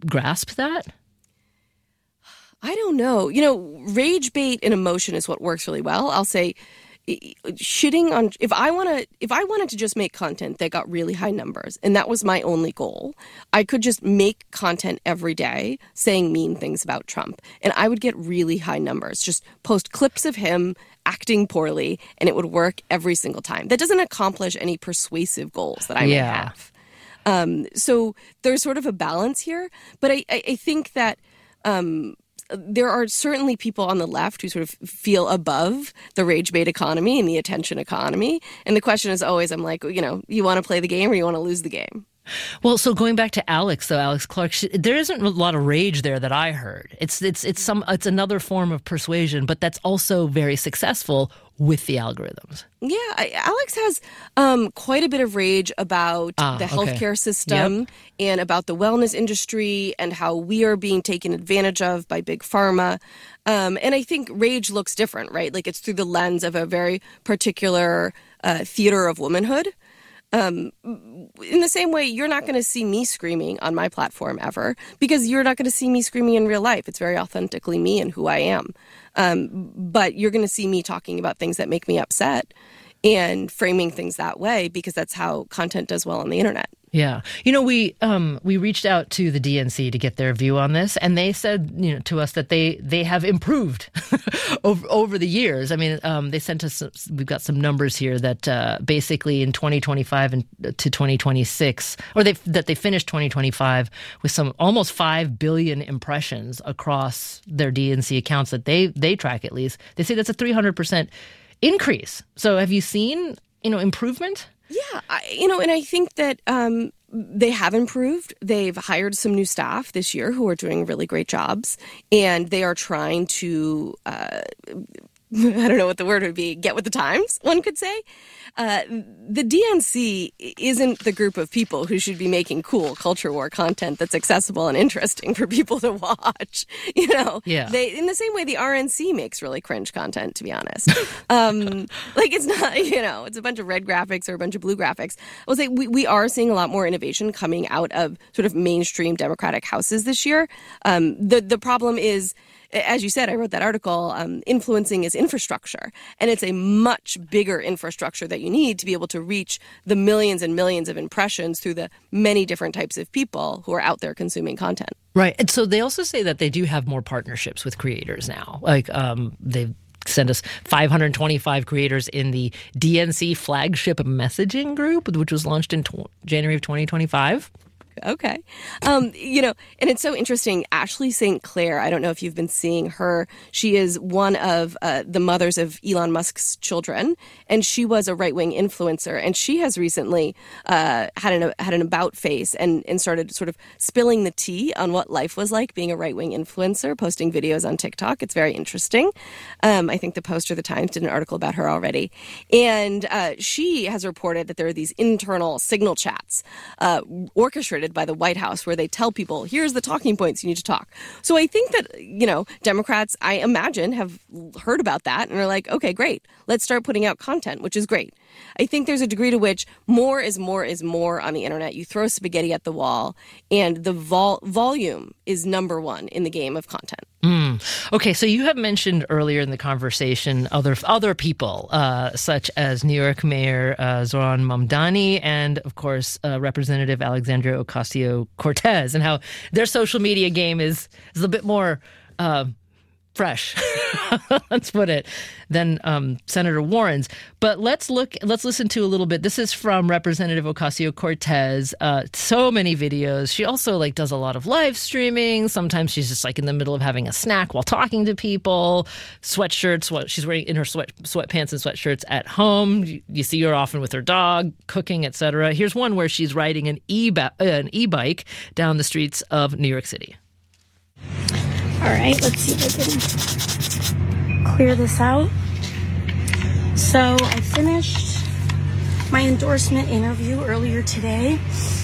grasp that? I don't know. Rage bait and emotion is what works really well. I'll say shitting on if I wanted to just make content that got really high numbers, and that was my only goal, I could just make content every day saying mean things about Trump, and I would get really high numbers. Just post clips of him acting poorly, and it would work every single time. That doesn't accomplish any persuasive goals that I may have. So there's sort of a balance here, but I think that there are certainly people on the left who sort of feel above the rage bait economy and the attention economy. And the question is always, I'm like, you want to play the game or you want to lose the game? Well, so going back to Alex Clark, there isn't a lot of rage there that I heard. It's another form of persuasion, but that's also very successful with the algorithms. Yeah, Alex has quite a bit of rage about the healthcare system and about the wellness industry and how we are being taken advantage of by big pharma. And I think rage looks different, right? Like it's through the lens of a very particular theater of womanhood. In the same way, you're not going to see me screaming on my platform ever because you're not going to see me screaming in real life. It's very authentically me and who I am. But you're going to see me talking about things that make me upset and framing things that way because that's how content does well on the internet. Yeah. We reached out to the DNC to get their view on this, and they said, to us that they have improved over the years. I mean, they sent us, we've got some numbers here that basically in 2025 and to 2026, or that they finished 2025 with some almost 5 billion impressions across their DNC accounts that they track at least. They say that's a 300% increase. So have you seen, improvement? Yeah, and I think that they have improved. They've hired some new staff this year who are doing really great jobs, and they are trying to, I don't know what the word would be, get with the times, one could say. The DNC isn't the group of people who should be making cool culture war content that's accessible and interesting for people to watch. Yeah. In the same way the RNC makes really cringe content, to be honest. It's not, it's a bunch of red graphics or a bunch of blue graphics. I will say we are seeing a lot more innovation coming out of sort of mainstream Democratic houses this year. The problem is, as you said, I wrote that article, influencing is infrastructure. And it's a much bigger infrastructure that you need to be able to reach the millions and millions of impressions through the many different types of people who are out there consuming content. Right. And so they also say that they do have more partnerships with creators now. Like they've sent us 525 creators in the DNC flagship messaging group, which was launched in January of 2025. Okay. And it's so interesting. Ashley St. Clair, I don't know if you've been seeing her. She is one of the mothers of Elon Musk's children, and she was a right-wing influencer. And she has recently had an about face and started sort of spilling the tea on what life was like being a right-wing influencer, posting videos on TikTok. It's very interesting. I think the Post or the Times did an article about her already. And she has reported that there are these internal signal chats orchestrated by the White House where they tell people, here's the talking points you need to talk. So I think that, Democrats, I imagine, have heard about that and are like, okay, great. Let's start putting out content, which is great. I think there's a degree to which more is more on the internet. You throw spaghetti at the wall, and the volume is number one in the game of content. Okay, so you have mentioned earlier in the conversation other people, such as New York Mayor Zohran Mamdani and, of course, Representative Alexandria Ocasio-Cortez, and how their social media game is a bit more fresh, let's put it, than Senator Warren's. But let's listen to a little bit. This is from Representative Ocasio-Cortez. So many videos. She also does a lot of live streaming. Sometimes she's just in the middle of having a snack while talking to people. Sweatshirts. She's wearing in her sweatpants and sweatshirts at home. You see her often with her dog, cooking, etc. Here's one where she's riding an e-bike down the streets of New York City. All right, let's see if I can clear this out. So I finished my endorsement interview earlier today.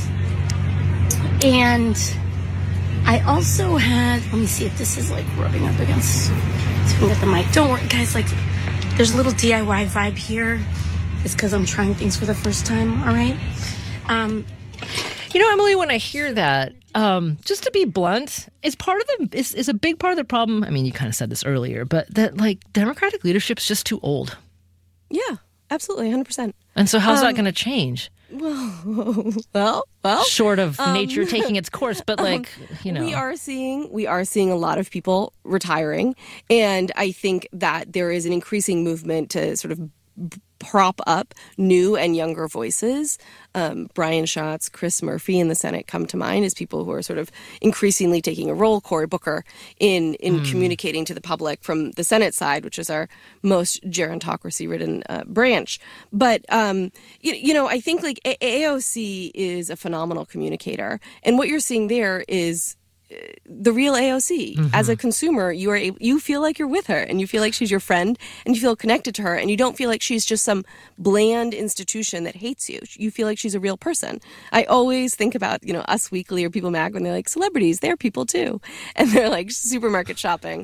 And I also had, let me see if this is rubbing up against, so I can get the mic. Don't worry, guys, there's a little DIY vibe here. It's because I'm trying things for the first time, all right? Emily, when I hear that, just to be blunt, is a big part of the problem. I mean, you kind of said this earlier, but that Democratic leadership's just too old. Yeah, absolutely, 100%. And so, how's that going to change? Well. Short of nature taking its course, but we are seeing a lot of people retiring, and I think that there is an increasing movement to sort of prop up new and younger voices. Brian Schatz, Chris Murphy in the Senate come to mind as people who are sort of increasingly taking a role, Cory Booker, in communicating to the public from the Senate side, which is our most gerontocracy-ridden branch. But, I think AOC is a phenomenal communicator. And what you're seeing there is the real AOC. Mm-hmm. As a consumer, you feel like you're with her, and you feel like she's your friend, and you feel connected to her, and you don't feel like she's just some bland institution that hates you. You feel like she's a real person. I always think about, Us Weekly or People Mag when they're like, celebrities, they're people too. And they're like supermarket shopping.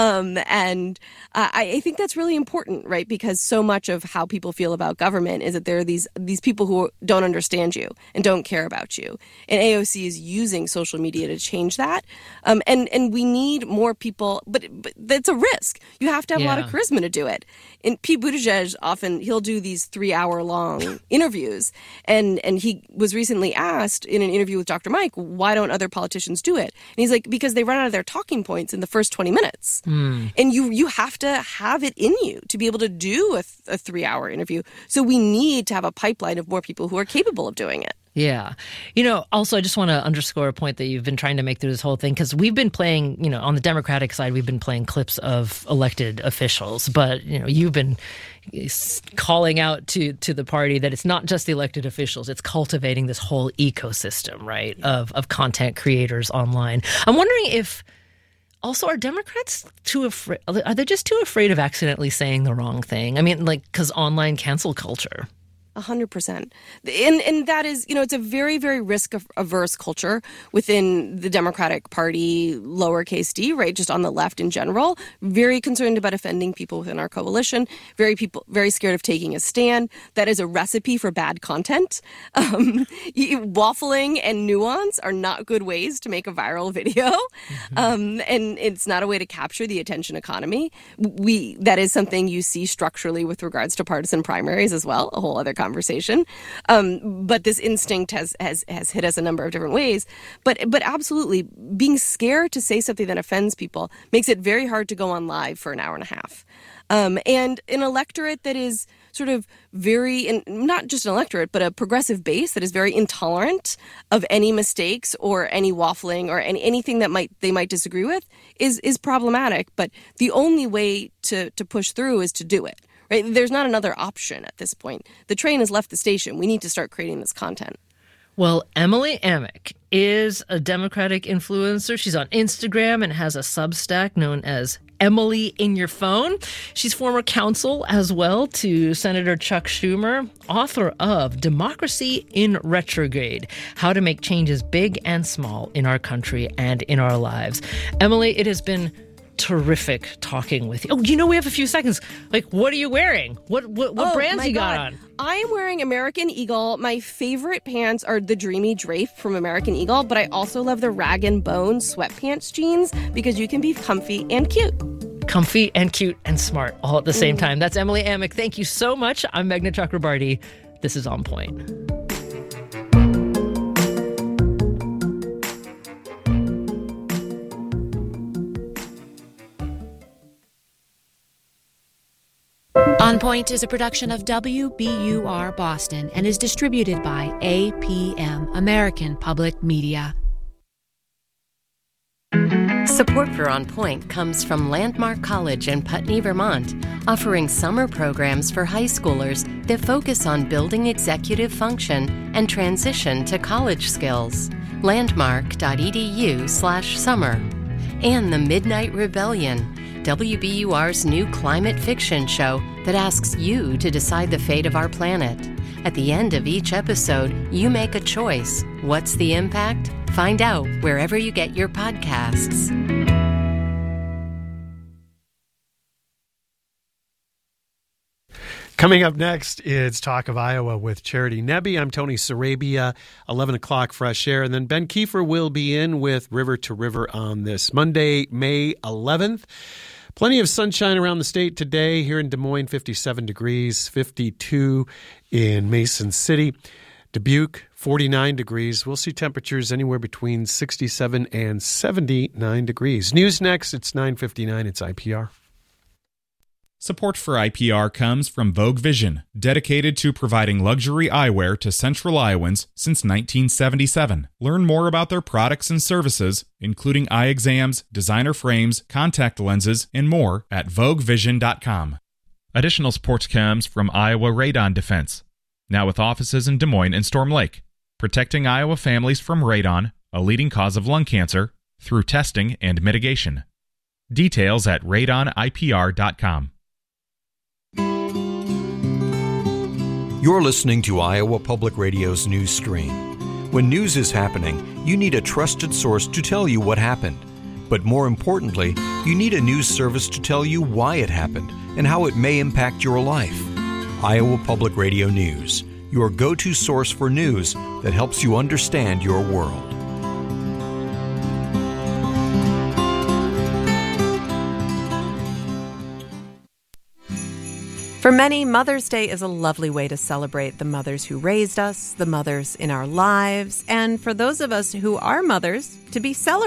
I think that's really important, right? Because so much of how people feel about government is that there are these people who don't understand you and don't care about you. And AOC is using social media to change that. And we need more people, but that's a risk. You have to have a lot of charisma to do it. And Pete Buttigieg he'll do these 3-hour-long interviews. And he was recently asked in an interview with Dr. Mike, why don't other politicians do it? And he's like, because they run out of their talking points in the first 20 minutes. And you have to have it in you to be able to do a 3-hour interview. So we need to have a pipeline of more people who are capable of doing it. Yeah. Also, I just want to underscore a point that you've been trying to make through this whole thing, because we've been playing, on the Democratic side, we've been playing clips of elected officials. But, you've been calling out to the party that it's not just the elected officials. It's cultivating this whole ecosystem, right, of content creators online. I'm wondering if also are Democrats too afraid? Are they just too afraid of accidentally saying the wrong thing? I mean, because online cancel culture. 100%. And that is, it's a very, very risk-averse culture within the Democratic Party, lowercase d, right, just on the left in general. Very concerned about offending people within our coalition. Very scared of taking a stand. That is a recipe for bad content. Waffling and nuance are not good ways to make a viral video. And it's not a way to capture the attention economy. That is something you see structurally with regards to partisan primaries as well, a whole other conversation. But this instinct has hit us a number of different ways. But absolutely, being scared to say something that offends people makes it very hard to go on live for an hour and a half. And an electorate that is sort of and not just an electorate, but a progressive base that is very intolerant of any mistakes or any waffling or anything that they might disagree with is problematic. But the only way to push through is to do it. Right? There's not another option at this point. The train has left the station. We need to start creating this content. Well, Emily Amick is a Democratic influencer. She's on Instagram and has a Substack known as Emily in Your Phone. She's former counsel as well to Senator Chuck Schumer, author of Democracy in Retrograde: How to Make Changes Big and Small in Our Country and in Our Lives. Emily, it has been terrific talking with you. Oh, we have a few seconds. What are you wearing? What brands you got on? I am wearing American Eagle. My favorite pants are the Dreamy Drape from American Eagle, but I also love the Rag & Bone sweatpants jeans because you can be comfy and cute. Comfy and cute and smart all at the same time. That's Emily Amick. Thank you so much. I'm Meghna Chakrabarty. This is On Point. On Point is a production of WBUR Boston and is distributed by APM, American Public Media. Support for On Point comes from Landmark College in Putney, Vermont, offering summer programs for high schoolers that focus on building executive function and transition to college skills. Landmark.edu/summer. And The Midnight Rebellion, WBUR's new climate fiction show that asks you to decide the fate of our planet. At the end of each episode, you make a choice. What's the impact? Find out wherever you get your podcasts. Coming up next, it's Talk of Iowa with Charity Nebbe. I'm Tony Sarabia, 11 o'clock Fresh Air. And then Ben Kiefer will be in with River to River on this Monday, May 11th. Plenty of sunshine around the state today. Here in Des Moines, 57 degrees, 52 in Mason City. Dubuque, 49 degrees. We'll see temperatures anywhere between 67 and 79 degrees. News next. It's 9:59. It's IPR. Support for IPR comes from Vogue Vision, dedicated to providing luxury eyewear to Central Iowans since 1977. Learn more about their products and services, including eye exams, designer frames, contact lenses, and more at VogueVision.com. Additional support comes from Iowa Radon Defense, now with offices in Des Moines and Storm Lake, protecting Iowa families from radon, a leading cause of lung cancer, through testing and mitigation. Details at radonipr.com. You're listening to Iowa Public Radio's news stream. When news is happening, you need a trusted source to tell you what happened. But more importantly, you need a news service to tell you why it happened and how it may impact your life. Iowa Public Radio News, your go-to source for news that helps you understand your world. For many, Mother's Day is a lovely way to celebrate the mothers who raised us, the mothers in our lives, and for those of us who are mothers, to be celebrated.